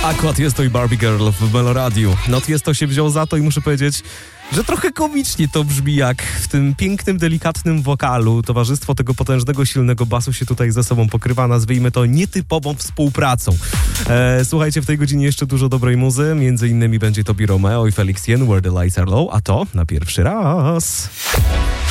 Akurat jest to i Barbie Girl w Meloradiu. No jest to się wziął za to i muszę powiedzieć, że trochę komicznie to brzmi, jak w tym pięknym, delikatnym wokalu towarzystwo tego potężnego, silnego basu się tutaj ze sobą pokrywa, nazwijmy to nietypową współpracą. Słuchajcie, w tej godzinie jeszcze dużo dobrej muzy, między innymi będzie to Romeo i Felix Jen, Where the Lights Are Low, a to na pierwszy raz.